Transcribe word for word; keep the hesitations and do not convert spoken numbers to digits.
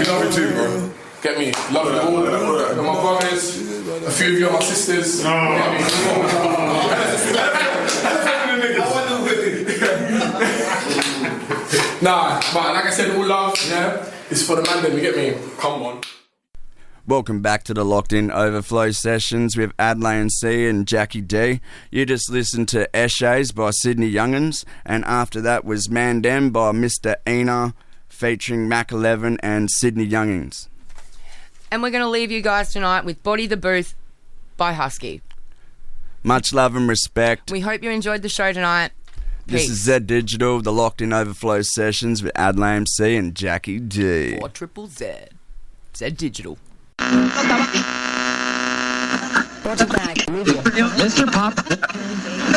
We love it too, bro. Get me? Love it all. They're my brothers. A few of you are my sisters. Get me? Nah, but like I said, all love, yeah? It's for the man then, you get me? Come on. Welcome back to the Locked In Overflow sessions with Adelaine C and Jackie D. You just listened to Eshays by Sydney Youngins, and after that was Mandem by Mister Ena featuring Mac eleven and Sydney Youngins. And we're going to leave you guys tonight with Body the Booth by Husky. Much love and respect. We hope you enjoyed the show tonight. This Peace. is Z Digital, the Locked In Overflow sessions with Adelaine C and Jackie D. Four triple Z. Z Digital. Mister Pop.